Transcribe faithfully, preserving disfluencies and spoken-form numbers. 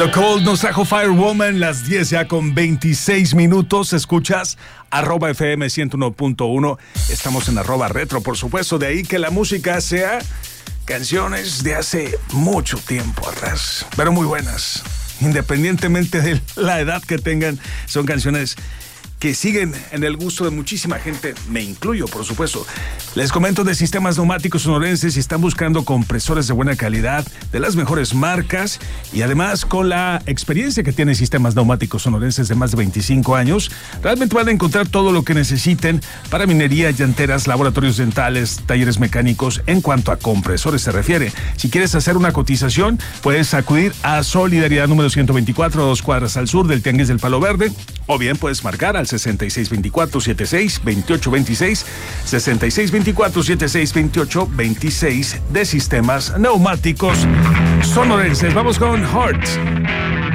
The Cold nos trajo Firewoman, las diez ya con veintiséis minutos. Escuchas arroba F M ciento uno punto uno. Estamos en arroba retro, por supuesto. De ahí que la música sea canciones de hace mucho tiempo atrás, pero muy buenas. Independientemente de la edad que tengan, son canciones que siguen en el gusto de muchísima gente, me incluyo, por supuesto. Les comento de Sistemas Neumáticos Sonorenses y están buscando compresores de buena calidad, de las mejores marcas, y además con la experiencia que tienen Sistemas Neumáticos Sonorenses de más de veinticinco años, realmente van a encontrar todo lo que necesiten para minería, llanteras, laboratorios dentales, talleres mecánicos, en cuanto a compresores se refiere. Si quieres hacer una cotización, puedes acudir a Solidaridad número ciento veinticuatro, dos cuadras al sur del Tianguis del Palo Verde, o bien puedes marcar al sesenta y seis veinticuatro, setenta y seis, veintiocho veintiséis, sesenta y seis veinticuatro, setenta y seis, veintiocho veintiséis de Sistemas Neumáticos Sonorenses. Vamos con Heart.